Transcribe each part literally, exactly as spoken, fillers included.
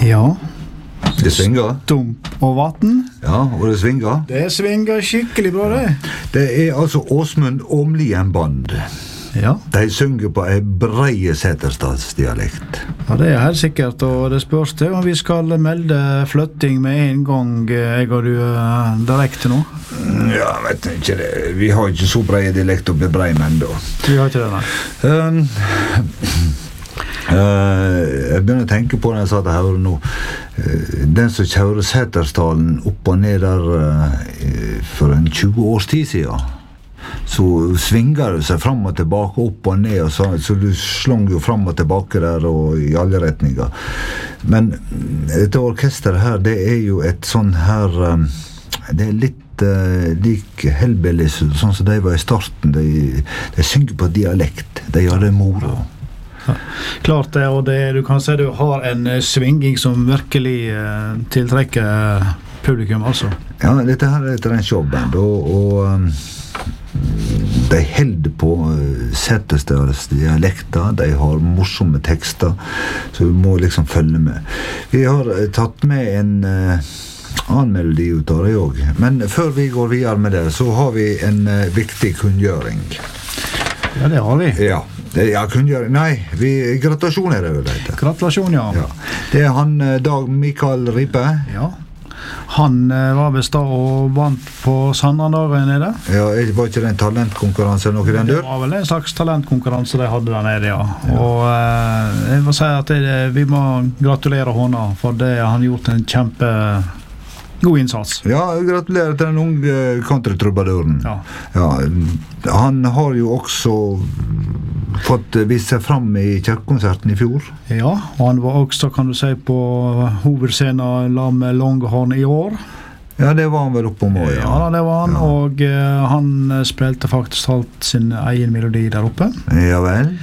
Ja. Det svinger. Stump og vatten. Ja, og det svinger. Det svinger skikkelig bra, det. Det er altså Åsmund Åmlien Band. Ja. De synger på en breie Setterstadsdialekt. Ja, det er helt sikkert, og det spørs det om vi skal melde flytting med en gang, jeg og du, uh, direkte nå. Ja, vet du ikke det. Vi har ikke så breie dialekt oppe i Breim enda. Vi har ikke det, nei. Um, uh, jeg begynner å tenke på når jeg satt her nå. Uh, den som kjører Settersdalen opp og ned der uh, for en tjue års tid siden, så svinger det seg fram og tilbake, opp og ned, og så, så du slong jo fram og tilbake der og i alle retninger. Men dette orkesteret her, det er jo et sånn her, um, det er litt uh, lik Hellbillies, sånn som de var i starten. De, de synger på dialekt, de gjør det moro. Ja, klart det, og det, du kan si du har en uh, svinging som virkelig uh, tiltrekker uh, publikum, altså. Ja, dette her er et rent showband, og, og um, de holder på Setterstads dialekter, de har morsomme tekster, så vi må liksom følge med. Vi har tatt med en uh, annen melodi ut av det også, men før vi går videre med det, så har vi en uh, viktig kunngjøring. Ja, det har vi. Ja, ja kunngjøring, nei, vi, gratulasjon er det vel, det. Gratulasjon, ja. Ja. Det er han Dag Mikael Ripe. Ja. Han eh, var best da og vant på Sandrandagen nede. Ja, var ikke det en talentkonkurranse eller noe den dør? Det var vel en slags talentkonkurranse de hadde der nede, ja. ja. Og eh, jeg må si at det, vi må gratulere henne, for det har han gjort en kjempe god innsats. Ja, gratulerer til den unge countrytrubaduren. Ja. Ja, han har jo også fått vist seg fram i kirkekonserten i fjor. Ja, og han var også, kan du si, på hovedscenen la med Longhorn i år. Ja, det var han vel oppe om år, ja. Ja, det var han, ja. Og uh, han spilte faktisk alt sin egen melodi der oppe. Ja vel.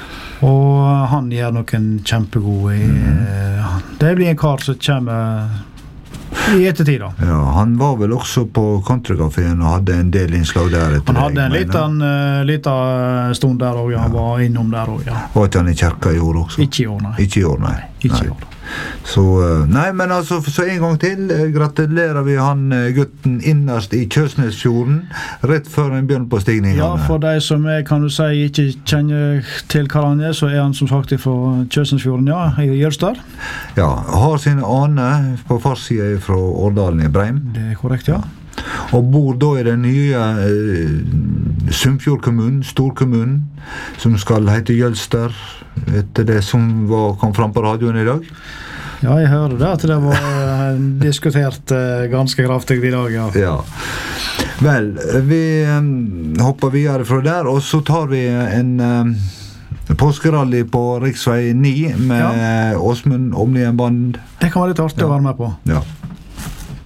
Og han gjør noen kjempegode i, mm. uh, det blir en kar som kommer i ettertid da. Ja, han var vel også på Countrycaféen og hadde en del innslag der. Han hadde en liten, uh, liten stund der også, ja. Han var innom der også, ja. Var ikke han i kirka i år også? Ikke i år, nei. Ikke i år, nei. Ikke nei. i år. Så, nei, men altså, så en gang til gratulerer vi han gutten innerst i Kjøsnesfjorden, rett før en begynner på stigningen. Ja, for de som er, kan du si, ikke kjenner til hva han er, så er han som sagt fra Kjøsnesfjorden, ja, i Jølster. Ja, har sine aner på farsiden fra Årdalen i Breim. Det er korrekt, ja. Og bor da i den nye eh, Sunnfjord-kommunen, storkommunen, som skal hete Jølster, etter det som var, kom fram på radioen i dag. Ja, jeg hører det, at det var uh, diskutert uh, ganske kraftig i dag, ja. Ja. Vel, vi um, hopper videre fra der, og så tar vi en um, påskerally på riksvei ni med ja. Åsmund Åmlien Band. Det kan være litt artig ja. å være med på. Ja.